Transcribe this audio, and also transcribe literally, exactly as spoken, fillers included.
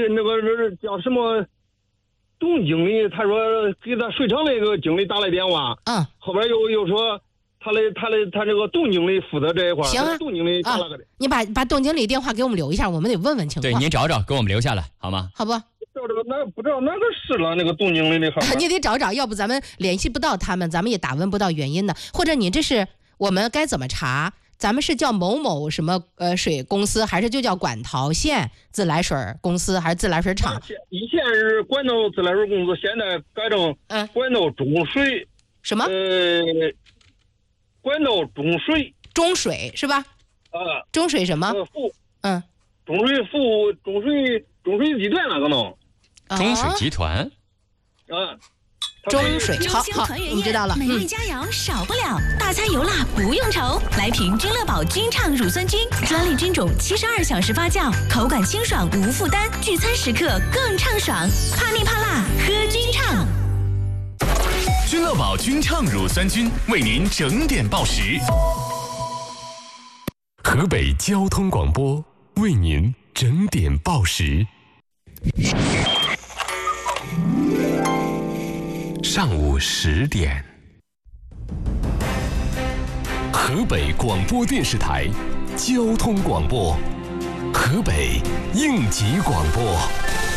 那个叫什么董经理，他说给他水厂那个经理打来电话， 嗯， 后边又又说他的他的他这个董经理负责这一块， 行啊， 董经理打了个、 啊，你把把董经理电话给我们留一下，我们得问问情况。 对，您找找，给我们留下来好吗？ 好不？ 找这个哪不知道哪个是了，那个董经理的号你得找找，要不咱们联系不到他们，咱们也打问不到原因的。或者你这是我们该怎么查？咱们是叫某某什么呃水公司，还是就叫管陶县自来水公司，还是自来水厂？ 以前是管道自来水公司，现在改成嗯管道中水。 什么？ 呃，管道中水。 中水是吧？ 啊。 中水什么？ 呃、服嗯。 中水服务中水中水集团那个弄。 中水集团。 啊。 中水好好，你知道了。 美味佳肴少不了，大餐油辣不用愁。来瓶君乐宝君畅乳酸菌，专利菌种，七十二小时发酵，口感清爽无负担，聚餐时刻更畅爽。怕腻怕辣，喝君畅。 君乐宝君畅乳酸菌为您整点报时。河北交通广播为您整点报时。上午十点，河北广播电视台交通广播，河北应急广播。